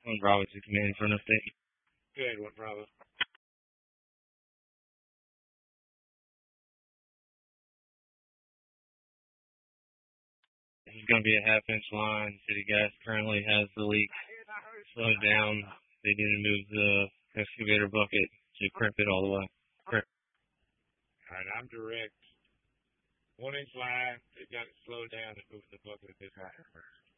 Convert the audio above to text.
One Bravo to command for an update. Good, one Bravo. This is going to be a half-inch line. City Gas currently has the leak slowed down. They need to move the excavator bucket to crimp it all the way. All right, I'm direct. 1 inch line. They got it slowed down and moved the bucket this high first.